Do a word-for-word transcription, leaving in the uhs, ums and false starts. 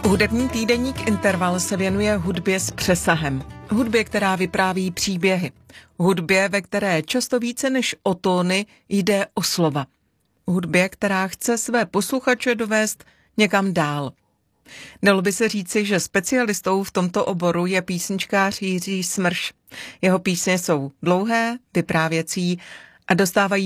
Hudební týdeník Interval se věnuje hudbě s přesahem. Hudbě, která vypráví příběhy. Hudbě, ve které často více než o tóny jde o slova. Hudbě, která chce své posluchače dovést někam dál. Dalo by se říci, že specialistou v tomto oboru je písničkář Jiří Smrš. Jeho písně jsou dlouhé, vyprávěcí a dostávají